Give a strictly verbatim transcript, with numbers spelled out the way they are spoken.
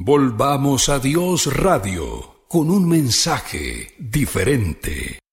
Volvamos a Dios Radio con un mensaje diferente.